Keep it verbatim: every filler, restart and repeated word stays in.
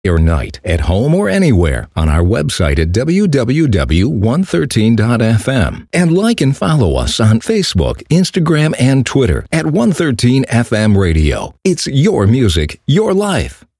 or night, at home or anywhere, on our website at w w w dot one thirteen dot f m. And like and follow us on Facebook, Instagram, and Twitter at one thirteen F M Radio. It's your music, your life.